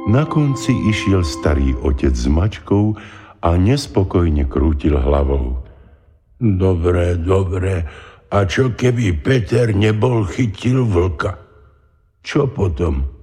Na konci išiel starý otec s mačkou a nespokojne krútil hlavou. Dobre, a čo keby Peter nebol chytil vlka? Čo potom?